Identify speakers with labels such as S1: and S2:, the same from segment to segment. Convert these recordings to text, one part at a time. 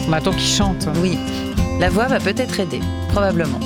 S1: On attend qu'il chante.
S2: Oui, la voix va peut-être aider, probablement.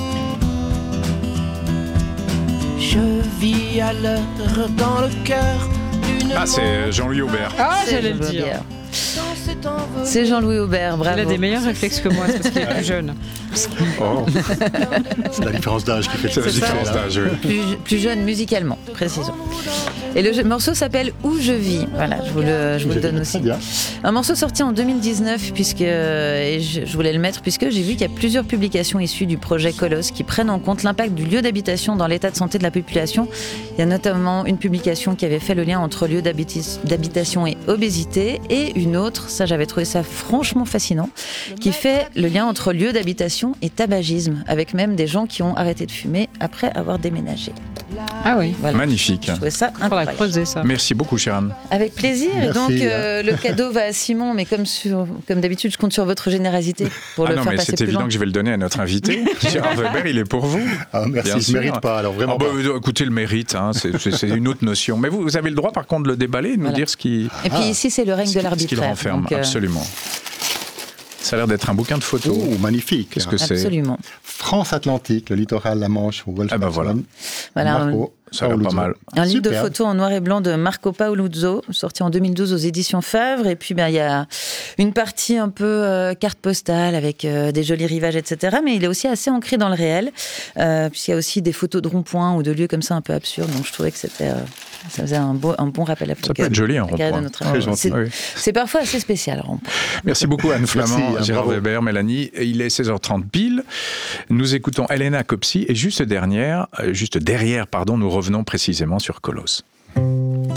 S3: Je vis à l'heure dans le cœur d'une
S4: c'est Jean-Louis Aubert.
S1: Ah,
S2: C'est
S1: j'allais le
S2: Jean-Louis
S1: dire.
S2: Aubert. C'est Jean-Louis Aubert, bravo.
S1: Il a des meilleurs réflexes que moi, c'est parce qu'il est plus jeune.
S4: Oh,
S5: C'est la différence d'âge qui fait
S4: c'est la
S5: ça.
S4: différence d'âge, oui.
S2: Plus jeune musicalement, précisons. Et le morceau s'appelle Où je vis. Voilà, je vous le donne aussi.
S5: Très bien.
S2: Un morceau sorti en 2019, et je voulais le mettre puisque j'ai vu qu'il y a plusieurs publications issues du projet Colosse qui prennent en compte l'impact du lieu d'habitation dans l'état de santé de la population. Il y a notamment une publication qui avait fait le lien entre lieu d'habitation et obésité, et une autre, ça j'avais trouvé ça franchement fascinant, qui fait le lien entre lieu d'habitation et tabagisme, avec même des gens qui ont arrêté de fumer après avoir déménagé.
S1: Ah oui.
S2: Voilà.
S4: Magnifique.
S2: Je trouvais ça
S1: Faudra
S2: incroyable.
S1: creuser ça.
S4: Merci beaucoup, Sharon.
S2: Avec plaisir. Et
S5: Merci.
S2: donc, le cadeau va à Simon, mais comme d'habitude, je compte sur votre générosité pour
S4: Ah
S2: le
S4: non,
S2: faire
S4: mais
S2: passer
S4: c'est
S2: plus
S4: évident
S2: loin.
S4: que je vais le donner à notre invité. Gérard Weber, il est pour vous.
S5: Ah, merci,
S4: Bien
S5: je ne mérite
S4: sûr.
S5: pas, alors vraiment
S4: Ah bah,
S5: pas.
S4: écoutez, le mérite, hein, c'est une autre notion. Mais vous avez le droit, par contre, de le déballer et de nous
S2: Voilà.
S4: dire ce qui
S2: Et puis ici, c'est le règne de
S4: ce qu'il
S2: l'arbitraire.
S4: renferme.
S2: Donc,
S4: Absolument. Ça a l'air d'être un bouquin de photos.
S5: Oh, magnifique.
S4: Qu'est-ce que c'est?
S2: Absolument.
S5: France Atlantique, le littoral, la Manche, au golfe
S4: Ah ben
S5: Barcelone.
S2: Voilà,
S5: Marco
S4: Ça a l'air pas
S5: Paoluzzo.
S4: mal.
S2: Un livre de
S5: Superbe.
S2: photos en noir et blanc de Marco Paoluzzo, sorti en 2012 aux éditions Favre. Et puis, il y a une partie un peu carte postale avec des jolis rivages, etc. Mais il est aussi assez ancré dans le réel, puisqu'il y a aussi des photos de ronds-points ou de lieux comme ça un peu absurdes. Donc, je trouvais que c'était, ça faisait un bon rappel à
S4: Ça peut être joli, un rond-point.
S5: Très gentil.
S4: Oui.
S2: C'est parfois assez spécial, un rond-point.
S4: Merci beaucoup Anne Flamand,
S5: Merci,
S4: Gérard
S5: bravo.
S4: Weber, Mélanie. Il est 16h30 pile. Nous écoutons Elena Copsi et juste derrière, nous revenons précisément sur Colosse.